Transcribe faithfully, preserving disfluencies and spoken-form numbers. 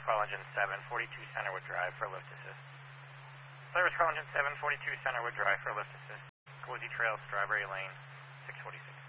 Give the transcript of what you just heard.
call engine seven forty-two Centerwood Drive for lift assist. Service call engine seven forty-two Centerwood Drive for lift assist. Cozy Trail, Strawberry Lane, six forty-six.